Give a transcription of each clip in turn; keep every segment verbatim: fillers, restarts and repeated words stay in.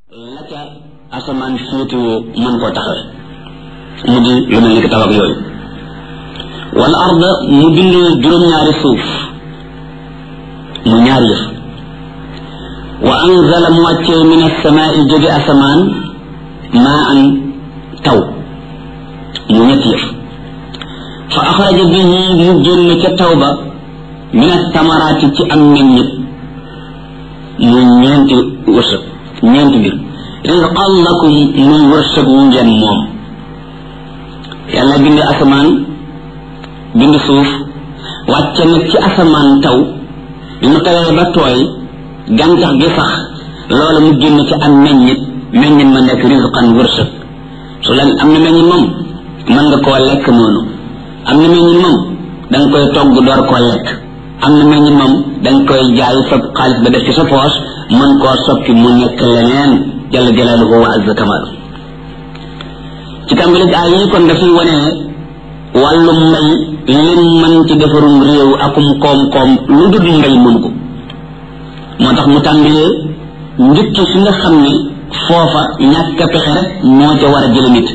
la ca asamaan féetewoo mën koo taxawe mu di lu mel ni ki taw ak yooyu wal arda mu bind juróom-ñaari suuf mu ñaari yëf wa anzala mu wàccee min as-samaa'i jóge asamaan maa an taw mu ñetti yëf fa axraja bihi mu génn ca taw ba min as-samaraati ci am meññit mu ñeenti wërsëg ñeenti mbir rizqan lakum muy wërsëg wu ngeen moom yàlla bind asamaan bind suuf wàcce nag ci asamaan taw bi mu tawee ba tooy gàncax gi sax loola mu génn ci am meññit meññit ma nekk rizqan wërsëg su leen am na meññit moom mën nga koo lekk noonu am na meññit moom da nga koy togg door koo lekk am na meññit moom da nga koy jaay sa xaalis ba def ci sa poos mën koo soppi mu nekk leneen jalla jalaaluhu wa azza kamaalu ci tàmbali ay yi kon dafay wane wàllu mbay lim mën ci defarum réew akum koom-koom lu dul mbay mënu ko moo tax mu tàmbalee njëkk fi nga xam ne foofa ñàkk a pexe rek moo ca war a jële nit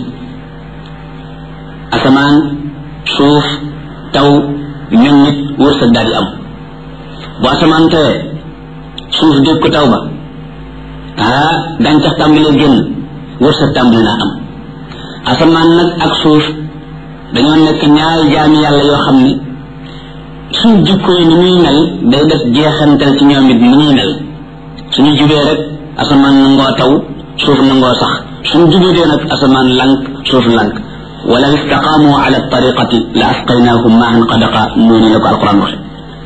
asamaan suuf taw ñun nit wërsëg daal di am bu asamaan tawee suuf dégg ko taw ba ah gàncax tàmbalee génn wërsëg tàmbali naa am asamaan nag ak suuf dañoo nekk ñaari jaami yàlla yoo xam ne suñ jikko yi ni muy mel day def jeexantal ci ñoom it ni ñuy mel suñu jubee rek asamaan nangoo taw suuf nangoo sax suñu jubee dee nag asamaan lank suuf lank wala istaqaamu ala tariqati la asqaynaahum maahan qadaqa noonu la ko alquran waxe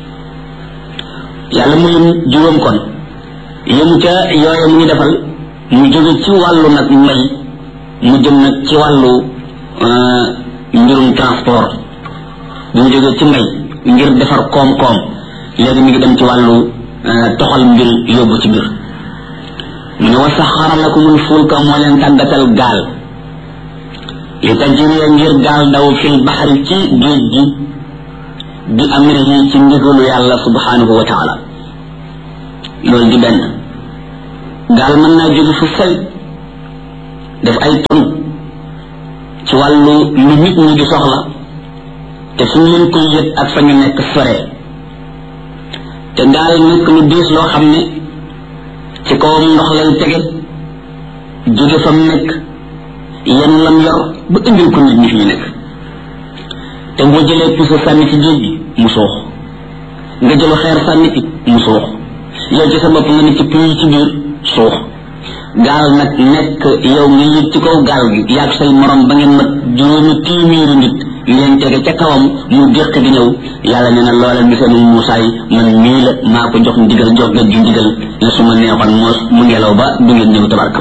yàlla mu lim juróom kon yëmu ca yooye mu ñu defal mu jóge ci wàllu nag mbay mu jëm nag ci wàllu mbirum transport bi mu jógee ci mbay ngir defar koom-koom léegi mi ngi dem ci wàllu toxal mbir yóbbu ci mbir mu ne wa saxara lakumul fulka moo leen tàggatal gaal li tajriya ngir gaal daw fil baxari ci géej gi bi amrihi ci ndigalu yàlla subhanahu wa taala loolu di benn gaal mën naa jóge fu sel def ay ton ci wàllu lu nit ñi di soxla te suñ leen koy yët ak fa ñu nekk sore te gaal nekk lu diis loo xam ne ci kawam ndox lay tege jóge fa mu nekk yenn lam yor ba indil ko nit ñi fi ñu nekk te boo jëlee puso sànni ci géej gi mu suux nga jëlu xeer sànni ci mu suux yow ci sa bopp nga ne ci puy ci biir suux gaal nag nekk yow nga yëg ci kaw gaal gi yaag say morom ba ngeen mat juróomi téeméeri nit ngeen tege ca kawam mu déq di ñëw yàlla nee na loola misanu Muusaa yi man mii la maa ko jox ndigal jox nga ju ndigal la su ma neexoon moos mu ngelaw ba du ngeen ñëw tabarkal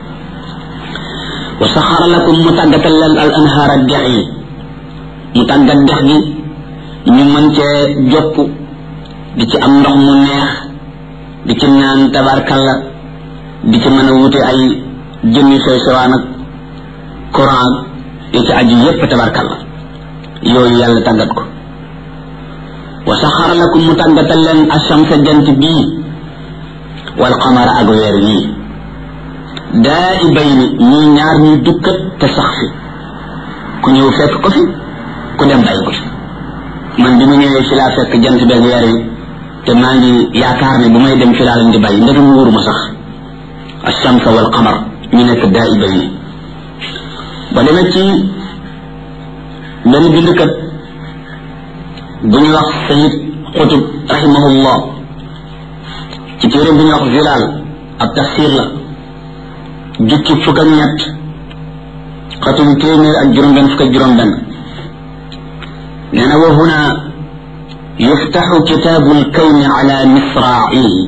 wa saxara lakum mu tàggatal leen al anhaara dex yi mu tàggat dex gi ñu mën cee jopp di ci am ndox mu neex di ci naan tabarkalla di ci mën a wute ay jëmmi sew sewaan ak courant yi ci aju yépp tabarkalla yooyu yàlla tàggat ko wa saxara lakum mu tàggatal leen ashamsa jant bii wal qamara ak weer yii daa i bay ni ñii ñaar ñuy dukkat te sax fi ku ñëw fekk ko fi ku dem bàyyi ko fi man bi mu ñëwee fi laa fekk jant beeg weer yi te maa ngi yaakaar ne bu may dem fi laa leen di bàyyi ndegam wóoruma sax ashamsa wal qamar ñu nekk daa i bay ni ba demee ci benn bindkat bu ñu wax sayid xutub rahimahullah ci téere bu ñu wax zilaal ab tafsir la jukki fukk ak ñett xatum téeméer ak juróom benn fukk ak juróom benn nee na wa huna yuftaxu kitaabu lkawni ala misraa'ihi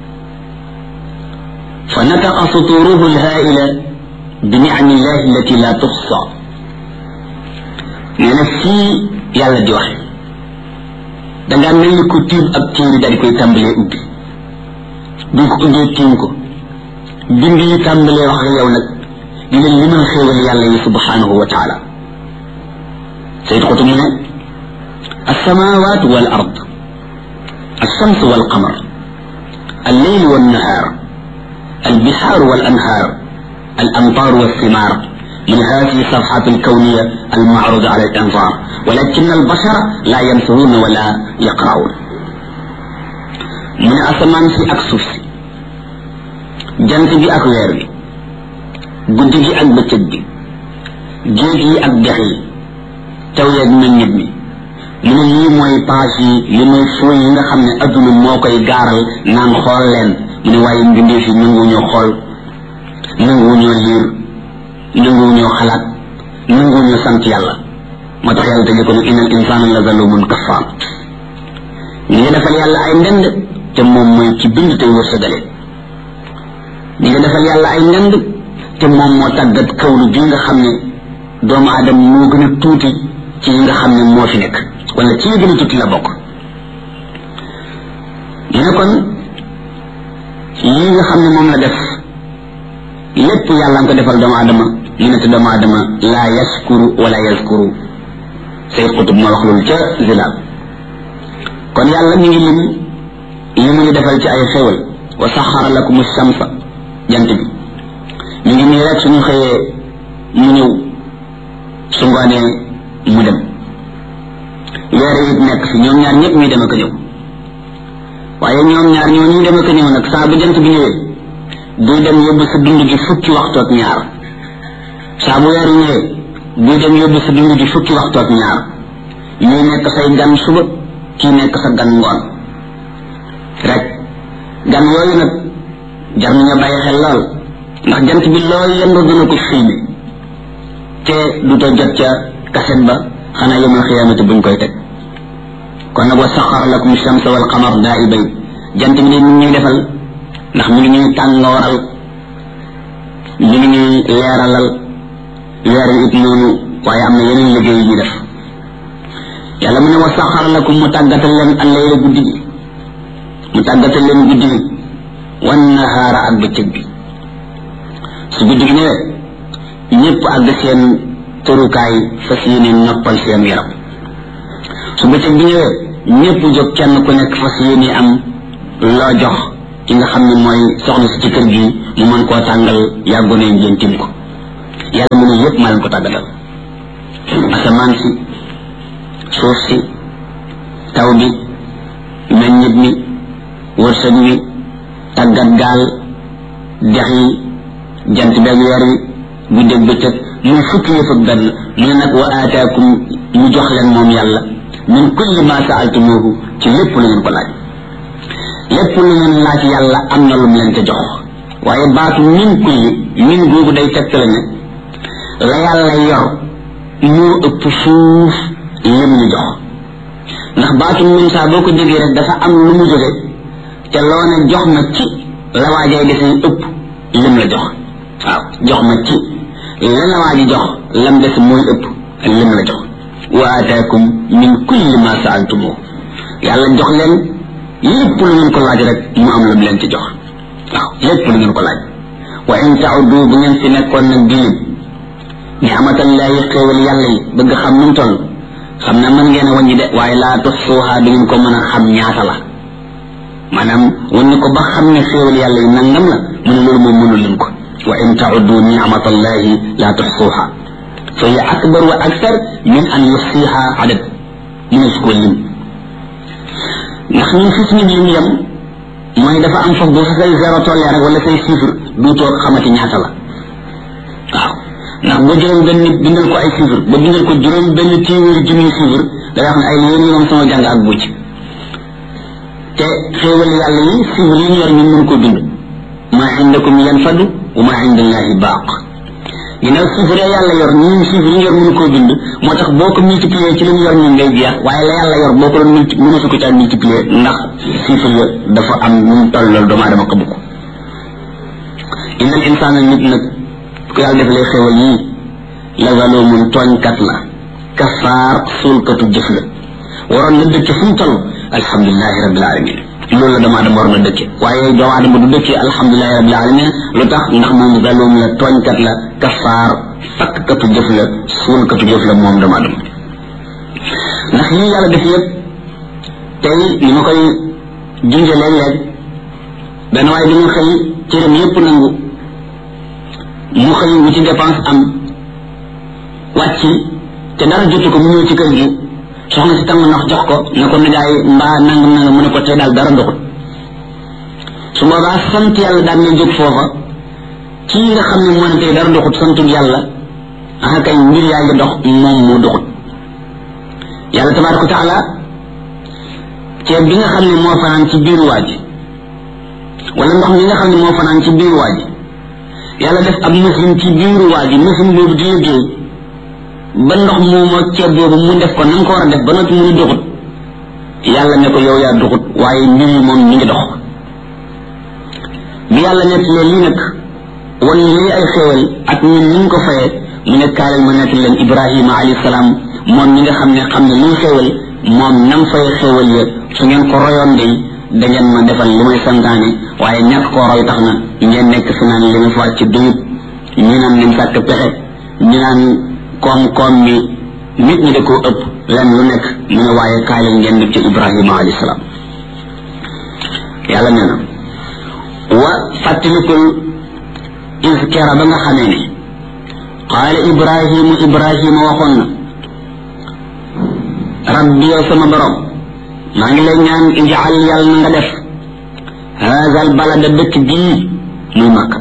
fa nataqa suturuhu lhaa'ila bi nicami llahi allati la tuxsa nee na fii yàlla di waxe dangaa mel ni ku tiim ab téere daal di koy tàmbalee ubbi bi ko ubbee tiim ko bind yi tàmbalee wax ak yow nag di leen limal xéewal yàlla yi subhanahu wa taala sayid xutub mu ne alsamawat wal ard alshams wal qamar alleyl wannahar البحار والأنهار الأمطار والثمار من هذه الصفحات الكونية المعروضة على الأنظار ولكن البشر لا ينظرون ولا يقرؤون من أسمان في أكسوس جنت بي أكوير بي guddi gi ak bëccëg bi géej yi ak dex yi taw yeeg meññit mi mu ne lii mooy page yi li mooy fooy yi nga xam ne adduna moo koy gaaral naan xool leen mu ne waaye mbindee fi nanguwuñoo xool nanguwuñoo liir nanguwuñoo xalaat nanguwuñoo sant yàlla moo tax yàlla tëjee ko ne innal insaana la zalumun kaffaar ñi nga defal yàlla ay ndend te moom mooy ci bind tey wërsëgale ñi nga defal yàlla ay ndend te moom moo tàggat kawlu bi nga xam ne doomu aadama moo gën a tuuti ci yi nga xam ne moo fi nekk wala ci yi gën a tuuti la bokk mu ne kon yi nga xam ne moom la def lépp yàlla nga ko defal doomu aadama ñu ne te doomu aadama laa yaskuru wala yaskuru say xutub moo wax loolu ca zilaal kon yàlla ñu ngi lim li mu ñu defal ci ay xéwal wa saxara lakum shamsa jant bi ñu ngi nii rek suñu xëyee mu ñëw su ngoonee mu dem weer it nekk fi ñoom ñaar ñëpp ñuy dem ak a ñëw waaye ñoom ñaar ñoo ñuy dem ak a ñëw nag saa bu jant bi ñëwee buy dem yóbbu sa dund gi fukki waxtu ak ñaar saa bu weer ñëwee buy dem yóbbu sa dund gi fukki waxtu ak ñaar ñuy nekk say gan suba kii nekk sa gan ngoon rek gan yooyu nag jar nañu bàyyi xel lool ndax jant bi lool yëngu dina ko filmé te du to jot ca kaset ba xanaa yawmal xiyaamati buñ koy teg kon nag wa saxara lakum shamsa wal qamar daa'ibayn jant bi ne ñu ñuy defal ndax mi ngi ñuy tàngooral mi ngi ñuy leeralal weer wi it noonu waaye am na yeneen liggéey yu ñuy def yàlla mu ne wa saxara lakum mu tàggatal leen al-layla guddi gi mu tàggatal leen guddi gi wan nahaara ak bëccëg bi su guddi gi ñëwee ñëpp àgg seen tërukaay fas yéene noppal seen yaram su bëccëg bi ñëwee ñëpp jóg kenn ku nekk fas yéene am loo jox ki nga xam ne mooy soxna si ci kër gi mu mën koo tàngal yàggone ngeen tim ko yàlla mu ne yëpp maa leen ko tàggatal asamaan si suuf si taw bi meññit mi wërsëg wi tàggat gaal dex yi jant beeg weer wi guddeeg bëccëg muy fukki yëf ak benn mu ne nag wa aataakum mu jox leen moom yàlla min kulli ma saaltumuhu ci lépp lu ngeen ko laaj lépp lu ngeen laaj yàlla am na lu mu leen ca jox waaye baatu min kulli min googu day tegtale ne la yàlla yor moo ëpp fuuf li mu ñu jox ndax baatu min saa boo ko déggee rek dafa am lu mu jóge te loo ne jox ma ci la waajay desee ëpp lim la jox waaw jox ma ci la la waaji jox lam des mooy ëpp lim la jox wa ataakum min kulli ma saaltumu yàlla jox leen lépp lu ngeen ko laaj rek mu am lu mu leen ci jox waaw lépp lu ngeen ko laaj wa in ta'uddu bu ngeen fi nekkoon nag di lim ni'matallahi xéewal yàlla yi bëgg xam nu mu toll xam na mën ngeen a wàññi de waaye laa tuxsuuha du ngeen ko mën a xam ñaata la maanaam wàññi ko ba xam ne xéewal yàlla yi nangam la mu ne loolu moom mënul leen ko wa in ta'uddu ni'matallahi laa tuxsuuha fa hiya akbar wa akthar min an yuxsiha adad mu su ko lim ndax ñun fi suñu lim yem mooy dafa am foofu boo fa say zéro tollee rek wala say chiffre du toog xamati ñaata la waaw ndax boo jëloon benn nit bindal ko ay chiffre ba bindal ko juróom benn téeméeri junni chiffre da nga xam ne ay yéen ñi moom sama jàng ak bucc te xéewal yàlla yi chiffre yi ñu yor ñun mën ko dund ma indakum yanfadu wa ma indallahi baaq ginnaaw chiffre yàlla yor ñun chiffre yi yor mënu koo bind moo tax boo ko multiplier ci li ñu yor ñun ngay jeex waaye la yàlla yor boo ko doon multi mënatu ko caa multiplier ndax chiffre ya dafa am nu mu toll loolu doomu aadama xamu ko innal insaana nit nag ku yàlla defalee xéwal yii la zalumun tooñkat la kafaar suulkatu jëf la waroon na dëkke fu mu toll alhamdulilahi rabbil alamin loolu la doomu aadama war na dëkke waaye doomu aadama du dëkke alhamdulilahi rabbil alamin lu tax ndax moom zalum la tooñkat la kafaar fakkatu jëf la suulkatu jëf la moom doomu aadama ndax yii yàlla def yëpp tey ni ma koy junje léeg-léeg benn waaye bi ñu xëy cëram yépp nangu mu xëy wuti dépense am wàcc te dara jotu ko mu ñëw ci kër gi soxna si tàng ndox jox ko ne ko nijaay mbaa nangam nangam mu ne ko tey daal dara ndoxut su boobaa sant yàlla daan na jóg foofa kii nga xam ne moo ne tey dara doxut santul yàlla ah kay mbir yaa ngi dox moom moo doxut yàlla tabaraka wa taala ceeb bi nga xam ne moo fanaan ci biiru waa ji wala ndox mi nga xam ne moo fanaan ci biiru waa ji yàlla def ab machine ci biiru waa ji machine boobu di liggéey ba ndox moom ak ceeb boobu mu def ko na nga ko war a def ba noppi mu ni doxut yàlla ne ko yow yaa doxut waaye mbir yi moom mi ngi dox bi yàlla nekk leen lii nag wan lii ay xéewal ak ñun ni ñu ko fayee mu ne kaalal ma nekk leen Ibrahima alayhi salaam moom ñi nga xam ne xam ne luy xéewal moom nam fay xéewal ya su ngeen ko royoon day da ngeen ma defal li may santaane waaye ñàkk koo roy tax na ngeen nekk fi naan li nga fa ci duyut ñu naan nim sàkk pexe ñu naan koom-koom bi nit ñi da koo ëpp len lu nekk mu ne waaye kaay leen ngeen def ci Ibrahima alayhi salaam yàlla nee na wa fàttalikul iskera ba nga xamee ne qaala Ibrahimu Ibrahima waxoon na rabbi yow sama borom maa ngi lay ñaan ijaal yàlla na nga def haazal balada dëkk bii muy Makka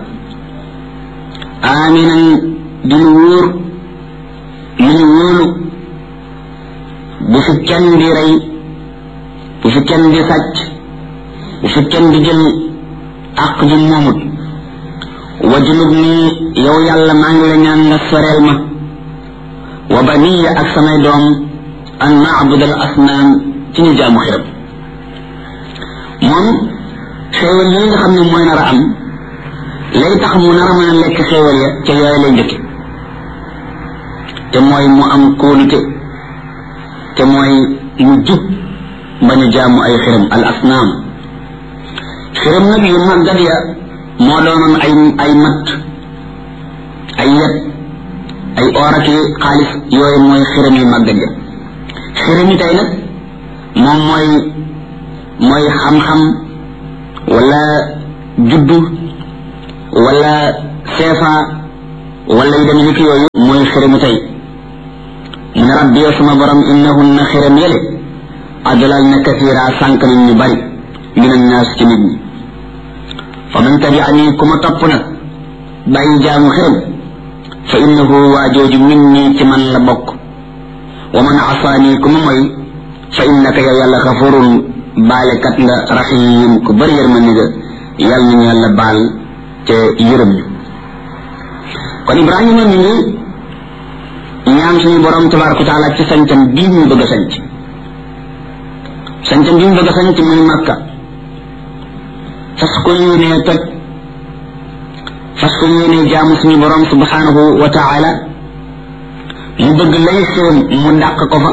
aminan di lu wóor lu ñu wóolu bu fi kenn di rey bu fi kenn di sàcc bu fi kenn di jël àq ji moomut wajulub nii yow yàlla maa ngi la ñaan nga soreel ma wa baniya ak samay doom an naabud al asnaam ci ñu jaamu xiram moom xéewal yi nga xam ne mooy nar a am lay tax mu nar a mën a lekk xéewal ya ca yooyu lay njëkk te mooy mu am kóolute te mooy mu jub bañ a jaamu ay xiram al asnaam xiram nag yu màggat ya moo doonoon ay ay matt ay yet ay oraki xaalis yooyu mooy xiram yu màggat ya xiram yi tey nag moom mooy mooy xam-xam wala juddu wala seefa wala yu dem niki yooyu mooy xiramu tey mu ne rabbi yow sama borom innahunna xiram yële adlal na kasira sànq nañ ñu bari min annaas ci nit ñi fa man tabi'ani ku ma topp nag bàyyi jaamu xiram fa innahu waa jooju min nii ci man la bokk wa man asaani ku ma moy fa innaka yow yàlla xafurun baalekat nga rahim ku bëri yërmande nga yàlla nañu yàlla baal te yërëm ñu kon Ibrahima mi ngi ñaan suñu borom tabaraka wa taala ci sañcam bii ñu bëgg a sañc sañcam bii ñu bëgg a sañc muy Makka fas ko yéenee toj fas ko yéenee jaamu suñu borom subhanahu wa taala mu bëgg lay xéem mu dàq ko fa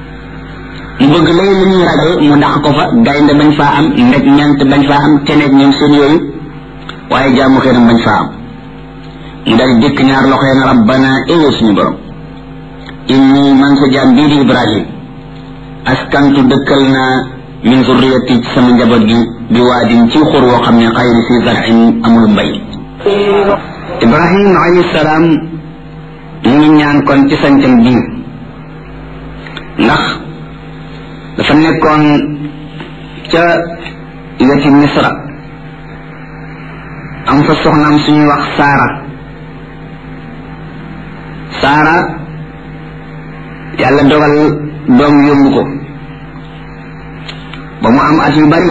mu bëgg lay li ñuy ragal mu dàq ko fa gaynde bañ faa am ndeg ñant bañ faa am teneeg ñoom seen yooyu waaye jaamu xéenam bañ faa am mu dal dëkk ñaar loxo na rabbana ewe suñu borom inni man sa jaam bii di Ibrahim askantu dëkkal naa min zurriyati ci sama njaboot gi bi waadin ci xur woo xam ne xayri fi zar'in amul mbay Ibrahim alayhi salaam ñu ngi ñaan kon ci sañcam bii ndax dafa nekkoon ca yeti Misra am fa soxnaam suñuy wax Saara Saara yàlla dogal doom yóbbu ko ba mu am at yu bari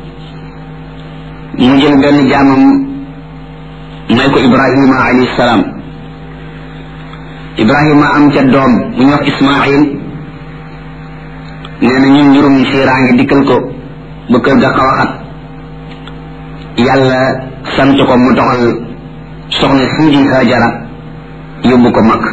mu jël benn jaamam may ko Ibrahima alayhi salaam Ibrahima am ca doom bu ñuy wax Ismaïl nee na ñun njurum fiiraange dikkal ko ba kër ga xaw a xat yàlla sant ko mu doxal soxna sii di Hajara yóbbu ko Makka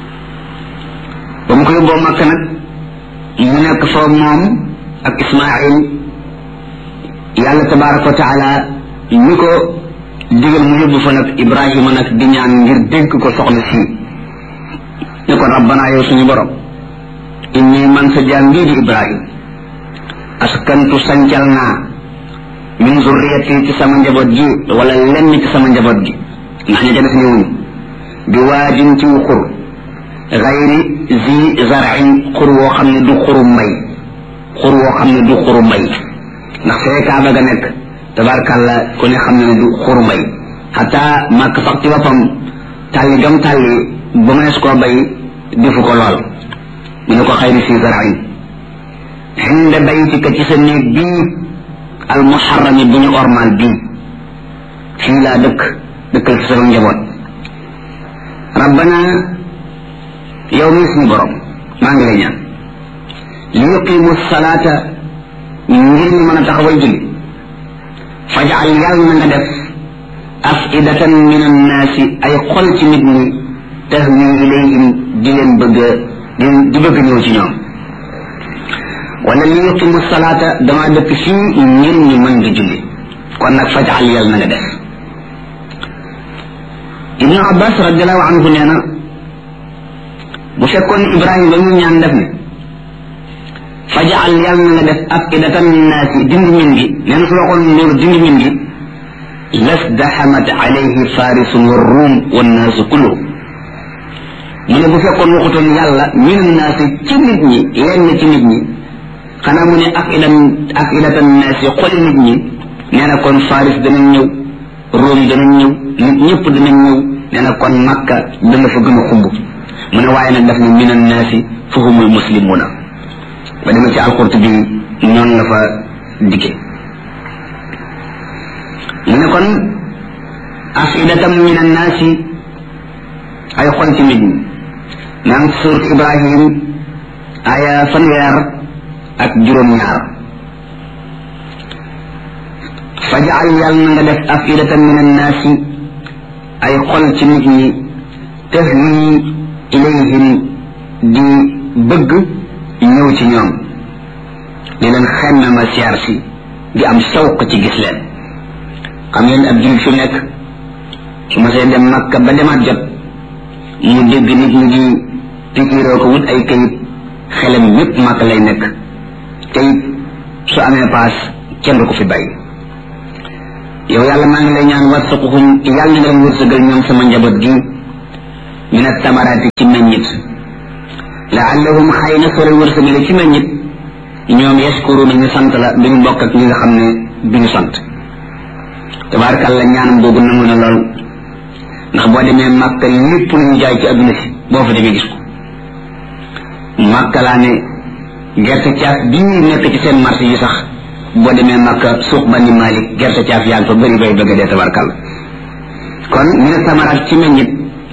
ba mu ko yóbboo Makka nag mu nekk fa moom ak Ismaïl yàlla tabaraka wa taala ñi ko digal mu yóbbu fa nag Ibrahima nag di ñaan ngir dénk ko soxna sii ne ko rabbana yow suñu borom inni man sa jaam bii di Ibrahim askantu sancal naa min zurriyati ci sama njaboot gi wala lenn ci sama njaboot gi ndax ña ca des ñëwuñu bi waadin ci xur gayri zi zar'in xur woo xam ne du xuru mbay xur woo xam ne du xuru mbay ndax fee Kaaba ga nekk tabarkàlla ku ne xam ne du xuru mbay xataa màkk sax ci boppam tàlli gam tàlli ba mënees koo bay defu ko lool mu ne ko xayri zi zar'in xinde baytika ci sa néeg bii al muharrami bu ñu ormal bii fii laa dëkk dëkkal ci sama njaboot rabbana yow mi suñu borom maa ngi lay ñaan li yuqimu salaata ngir ñu mën a taxawal julli fajal yàlla na nga def afidatan min annaasi ay xol ci nit ñi tahwi ilayhim di leen bëgg di bëgg ñëw ci ñoom wala li yuqimu salaata dama dëkk fii ngir ñu mën di julli kon nag fajal yàlla na nga def ibnu abbas radiallahu anhu nee na bu fekkoon ibrahima ba mu ñaan def ne fajal yàlla na nga def afidatan min naasi dindi min gi nee na su waxoon loolu dindi min gi lasdaxamat alayhi farisun wa ruum wa naasu kulluhum mu ne bu fekkoon waxutoon yàlla min naasi ci nit ñi lenn ci nit ñi xanaa mu ne afidan afidatan naasi xoli nit ñi nee na kon faris danañ ñëw ruum danañ ñëw nit ñëpp danañ ñëw nee na kon makka dana fa gën a xumb mu ne waaye nag daf ne min annaasi fa humul muslimuna ba dama ci alqurtubi noonu la fa dikke mu ne kon afidatam min annaasi ay xol ci nit ñi maa ngi surat ibrahim aya fanweer ak juróom-ñaar fajal yàlla na nga def afidatan min annaasi ay xol ci nit ñi tahwi ilayhim di bëgg ñëw ci ñoom di leen xemme ma siyaar si di am sawq ci gis leen xam ngeen ab jullit fi nekk su ma see dem Makka ba demaat jot mu dégg nit ñi di pikiiroo ko wut ay kayit xelam yépp Makka lay nekk kayit su amee paas kenn du ko fi bàyyi yow yàlla maa ngi lay ñaan warsaquhum yàlla nga leen wërsëgal ñoom sama njaboot gi min attamaraati ci meññit laallahum xëy na soo leen wërsëgale ci meññit ñoom yashkuruna ñu sant la duñu bokk ak ñi nga xam ne duñu sant tabaarkalla ñaanam boobu nangu na lool ndax boo demee Makka lépp lu ñu jaay ci adduna si boo fa demee gis ko Makka laa ne gerte caaf bii nekk ci seen marché yi sax boo demee Makka suuq Bani Malik gerte caaf yaa ngi fa bëri bay bëgg dee tabaarkalla kon ñu ne samaraat ci meññit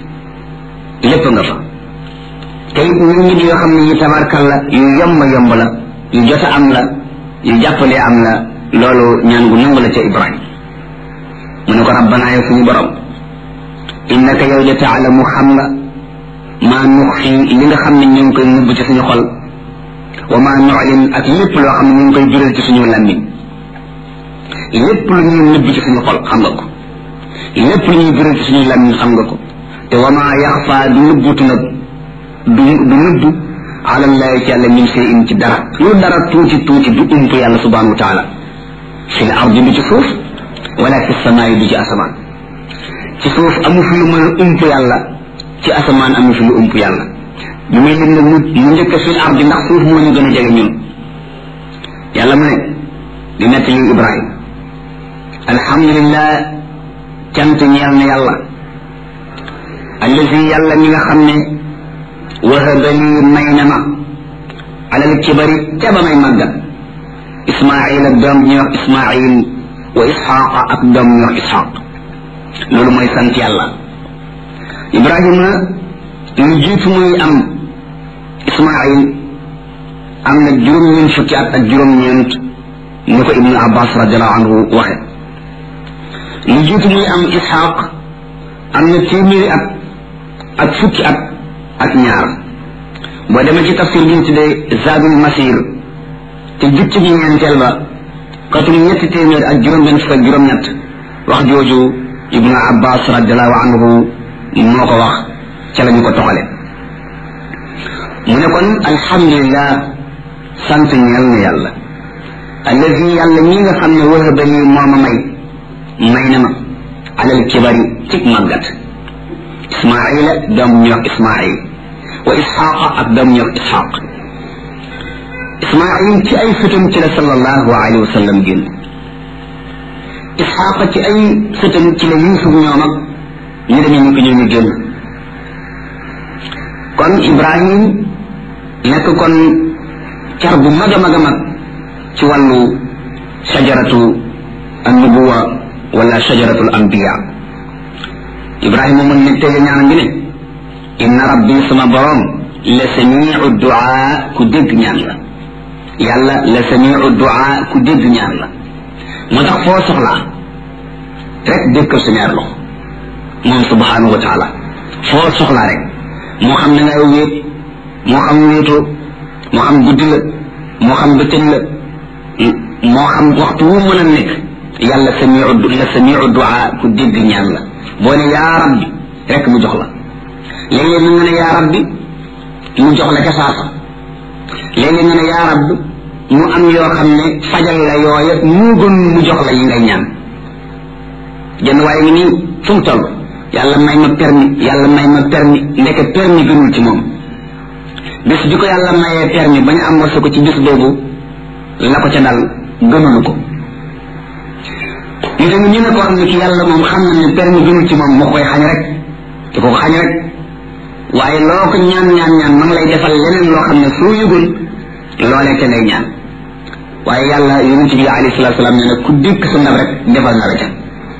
lépp nga fa te it meññit yoo xam ne yi tabaarkalla yu yomb yomb la yu jot a am la yu jàppalee am la loolu ñaan gu nangu la ca Ibrahima mu ne ko rabbana yow suñu borom innaka yow de taalamu xam nga maa nuxfi li nga xam ne ñu ngi koy nëbb ci suñu xol wa maa nu'lin ak lépp loo xam ne ñu ngi koy biral ci suñu làmmiñ lépp lu ñuy nëbb ci suñu xol xam nga ko lépp lu ñuy biral ci suñu làmmiñ xam nga ko te wa maa yaxfa du nëbbutu nag du du nëbb ala llahi ci yàlla min shay'in ci dara lu dara tuuti tuuti du ump yàlla subhanahu wa taala fi l ardi du ci suuf wala fi samaay du ci asamaan ci suuf amu fi lu mën a ump yàlla ci asamaan amu fi lu ump yàlla ñu muy lim nag mu njëkk fi l ardi ndax suuf moo ñu gën a jege ñun yàlla mu ne di nettali Ibrahim alhamdulillah cant ñeel na yàlla allazi yàlla mi nga xam ne wahaba lii may na ma alal kibari ca ba may màggat ismail ak doom ñuy wax ismail wa isxaqa ak doom ñuy wax isxaq loolu mooy sant yàlla Ibrahima lu jiitu muy am ismail am na juróom-ñeent fukki at ak juróom-ñeent ni ko ibnu abbas radiallahu anhu waxe lu jiitu muy am isxaq am na téeméeri at ak fukki at ak ñaar boo demee ci tafsir bi ñu tuddee Zaadul Masir te jukki bi ñeenteel ba katum ñetti téeméer ak juróom-benn fukk ak juróom-ñett wax jooju ibnu abbas radiallahu anhu moo ko wax ca la ñu ko toxale mu ne kon alhamdulillah sant ñeel na yàlla allazi yàlla ñi nga xam ne wahaba lii moo ma may may na ma alal kibari cig màggat ismaila doom ñu wax ismail wa isxaqa ak doom ñu wax isxaq ismail ci ay sëtam ci la sallallahu alayhi wa sallam génn isxaqa ci ay sëtam ci la yusuf ñoom ak ñu demee ñu ko ñëw ñu génn kon ibrahim nekk kon car bu mag a mag a mag ci wàllu shajaratu annubuwa wala shajaratu al anbiya ibrahima mun ne tege ñaanam bi ne inna rabbi sama borom la samiu duaa ku dégg ñaan la yàlla la samiu duaa ku dégg ñaan la moo tax foo soxlaa rek dékkal sa ñaar loxo moom subhanahu wa taala foo soxlaa rek moo xam ne ngay wéet moo xam wéetoo moo xam guddi la moo xam bëccëg la moo xam waxtu wu mën a nekk yàlla samiu la samiu duaa ku dégg ñaan la boo ne yaa rabbi rek mu jox la léeg-léeg mu ne yaa rabbi mu jox la ca saasa léeg-léeg mu ne yaa rabbi mu am yoo xam ne fajal la yooya mu gën mu jox la yi ngay ñaan jënd waaye ngi nii fu mu toll yàlla may ma permis yàlla may ma permis ndeke permis gënul ci moom bis bi ko yàlla mayee permis ba ñu am wasa ko ci bis boobu la ko ca dal gënulu ko ñu tamit ñu ne koo xam ne ki yàlla moom xam na ne permis gënul ci moom moo koy xañ rek te ko ko xañ rek waaye loo ko ñaan ñaan ñaan ma ngi lay defal leneen loo xam ne soo yëgul loolee te lay ñaan waaye yàlla yonent bi alayhi salaatu salaam ne nag ku dikk sa ndab rek defal na la ca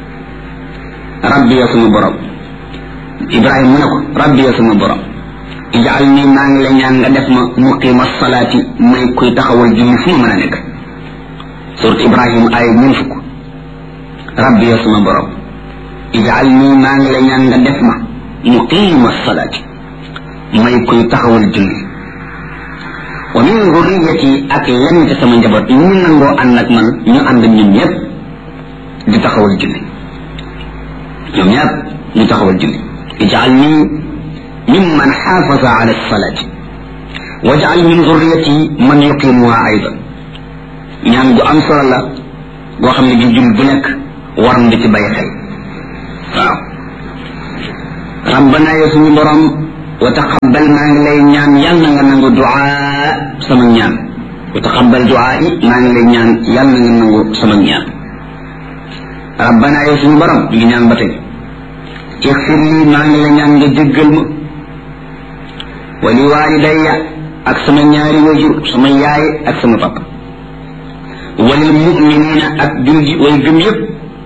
rabbi ya suma borom ibrahima mu ne ko rabbi ya suma borom ijaal nii maa ngi la ñaan nga def ma muqima salaati may kuy taxawal julli fu ma mën a nekk surat ibrahim ay ñun fukk rabbi ya suma borom ijaal nii maa ngi la ñaan nga def ma muqima salaati may kuy taxawal julli wa min zurriyati ak lenn ci sama njaboot ñu nangoo ànd ak man ñu ànd ñun ñëpp di taxawal julli ñoom ñëpp ñu taxawal julli ijaal nii mimman xaafaza ala salaati wajal min zurriyati man yuqimuha aydan ñaan gu am solo la boo xam ne gi jul bu nekk war nga ci bàyyi xel waaw rabbana ya suñu borom wa taqabbal maa ngi lay ñaan yàlla nga nangu duaa sama ñaan wa taqabbal duaa yi maa ngi lay ñaan yàlla nga nangu sama ñaan rabbana ya suñu borom ngi ñaan ba tey ixfir lii maa ngi lay ñaan nga jéggal ma wa li walidayya ak sama ñaari wajur sama yaay ak sama papa walil muminina ak julji way gëm yëpp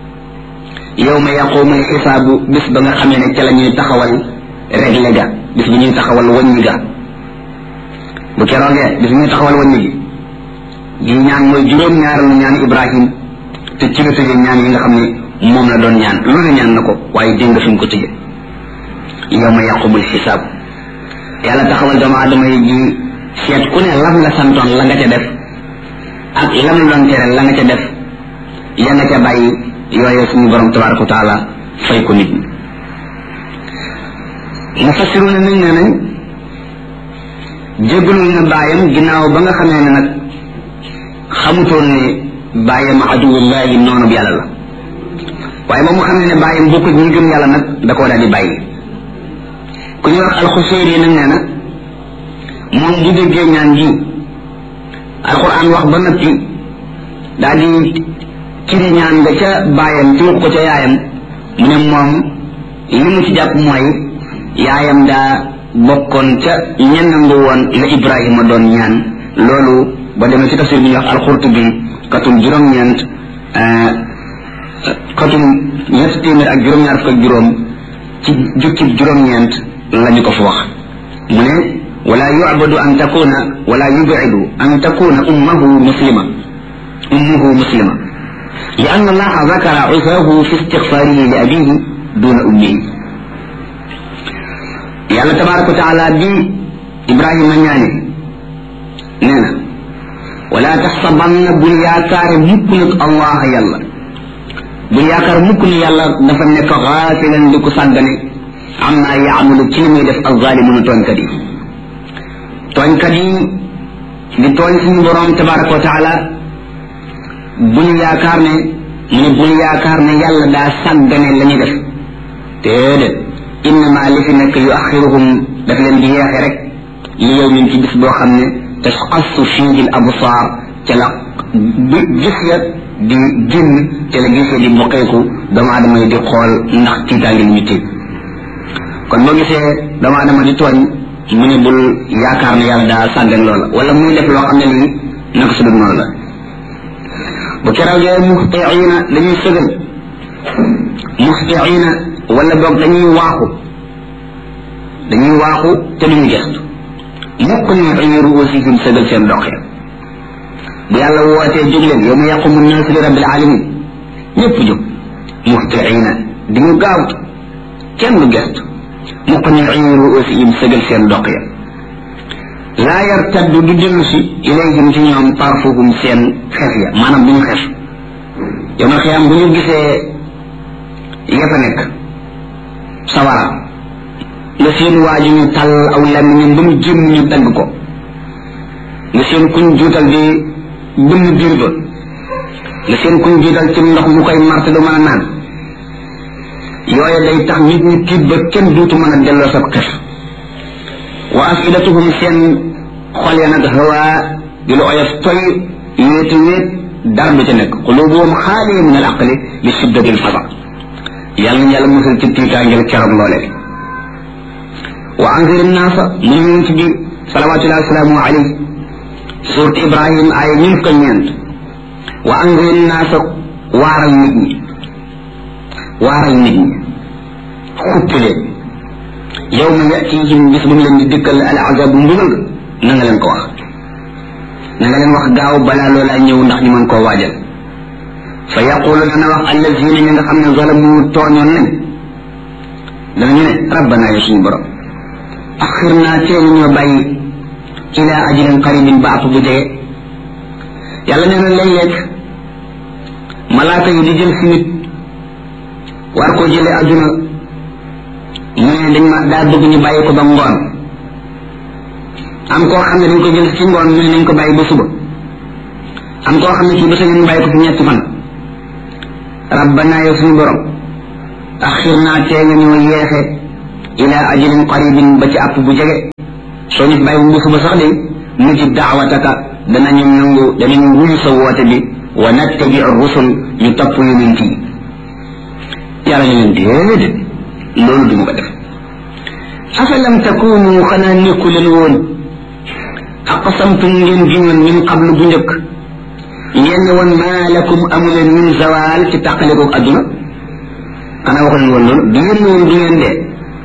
yawma yaqumul xisaabu bis ba nga xamee ne ca la ñuy taxawal réglé ga bis bi ñuy taxawal wàññi ga bu keroogee bis bi ñuy taxawal wàññi gi gi ñaan mooy juróom ñaareelu ñaan ibrahim te ci la tëjee ñaan yi nga xam ne moom la doon ñaan lu ne ñaan na ko waaye dégg nga fi mu ko tëjee yawma yaqumul xisaabu yàlla taxawal doomu aadama yi ji seet ku ne lam la santoon la nga ca def ak lam la doon tere la nga ca def ya nga ca bàyyi yooyu suñu borom tabaraka wa taala fay ko nit ñi mufassiruna nañ ne nañ jéggalul na bàyyam ginnaaw ba nga xamee ne nag xamutoon ne bàyyam aduwullahi noonu bi yàlla la waaye moom mu xam ne ne bàyyam bokku ñi gëm yàlla nag da koo daal di bàyyi ku ñu wax alxuseyri yi nag nee na moom bu déggee ñaan ji alquran wax ba noppi daal di ciri ñaan nga ca bàyyam ci ko ca yaayam mu ne moom li mu ci jàpp mooy yaayam daa bokkoon ca ñennangu woon la ibrahima doon ñaan loolu ba demee ci tafsir bi ñuy wax alxurtubi katum juróom-ñeent katum ñetti téeméer ak juróom-ñaar fukk ak juróom ci jukkib juróom-ñeent lañu ko fa wax mu ne wala yu'badu an takuna wala yub'idu an takuna ummuhu muslima ummuhu muslima li anna allaha zakara usahu fi istighfarihi li abihi duna ummihi yàlla tabaraka wa taala bi ibrahima ñaane nee na wala taxsabanna bul yaakaare mukk nag allah yàlla bul yaakaar mukk ni yàlla dafa nekk xaafilan di ko sàggane amma yaamalu ci li muy def alzalimuna tooñkat yi tooñkat yi di tooñ suñu borom tabaraka wa taala bul yaakaar ne mu ne bul yaakaar ne yàlla daa sàggane la ñuy def déedéet innama li fi nekk yu axiruhum daf leen di yeexe rek li yow min ci bis boo xam ne tasqassu fiihi al absaar ca la gis ya di génn ca la gisee di boqeeku doomu aadama yi di xool ndax tiitaangi lu ñu tiit kon boo gisee doomu aadama di tooñ mu ne bul yaakaar ne yàlla daa sàggan loola wala muy def loo xam ne lii naka su dul noonu la bu keroogee muxtiina dañuy sëgal muxtiina wala boog dañuy waaxu dañuy waaxu te duñu gestu muqni'i ru'usihim sëgal seen dox ya bu yàlla wootee jóg leen yawma yaqumu nnaasu li rabbil alamin ñëpp jóg muxtiina di ñu gaawtu kenn du gestu muqni'i ru'usihim sëgal seen dox ya laa yartaddu du dellu si ilayhim ci ñoom tarfuhum seen xef ya maanaam duñu xef yawmal xiyaam bu ñu gisee ya fa nekk sawara nga seen waaju ñu tàll aw làmmiñam ba mu jëm ñu dagg ko nga seen kuñ juutal di bënn biir ba nga seen kuñ juutal ci ndox mu koy marte du mën a naan yooye day tax nit ñi tiit ba kenn duutu mën a delloo sab xef wa afidatuhum seen xol ya nag hawaa di lu oyof toy wéeti wéet dara du ca nekk qulubuhum xaaliya min al aqli li shiddati al fasa yàlla yàlla musal ci tiitaangel keroog loolee wa anzir naasa mu ne ñu ci biir salawatullahi wasalaamu alayhi surat ibrahim ay ñun ko ñeent wa anzir naasa waaral nit ñi waaral nit ñi xuppi leen yawma yatihim bis bu mu leen di dikkal al azabu mbugal na nga leen ko wax na nga leen wax gaaw balaa loolaa ñëw ndax ñu mën koo waajal fa yaqulu dana wax allazina ñi nga xam ne zalamu tooñoon nañ danañu ne rabbana yow suñu borom axirna teenu ñoo bàyyi ila ajalin qaribin ba app bu jege yàlla nee na léeg-léeg malaaka yi di jël si nit war koo jëlee adduna mu ne dañ ma daa bëgg ñu bàyyi ko ba ngoon am koo xam ne dañ ko jël ci ngoon mu ne nañ ko bàyyi ba suba am koo xam ne kii ba sa ñu bàyyi ko fi ñetti fan rabbana yow suñu borom axirna tee nga ñoo yeexe ila ajalin qaribin ba ci àpp bu jege soo ñu bàyyi bu suba sax de mujib daawataka danañu nangu danañu wuyu sa woote bi wa nattabi rusul ñu topp yonent yi yàlla ñu leen déedéet loolu du mu ko def afalam takunu xanaa nekku leen woon aqsamtum ngeen giñoon min qablu bu njëkk ngeen ne woon maa lakum amuleen min zawal ci tàqalikoog adduna xanaa waxu leen woon loolu du ngeen ne woon du ngeen dee